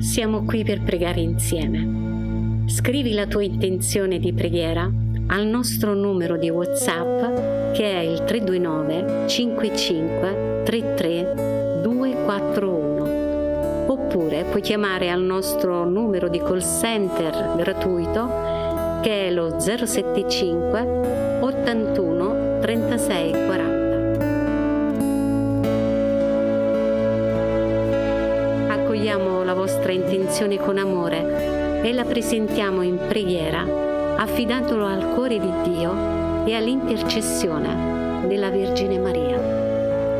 siamo qui per pregare insieme. Scrivi la tua intenzione di preghiera al nostro numero di WhatsApp che è il 329 55 33 241, oppure puoi chiamare al nostro numero di call center gratuito che è lo 075 81 36 40. Accogliamo la vostra intenzione con amore e la presentiamo in preghiera, affidandolo al cuore di Dio e all'intercessione della Vergine Maria.